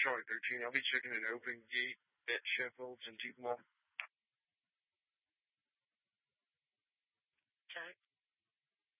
Charlie 13. I'll be checking an open gate at Sheffields in Tupelo.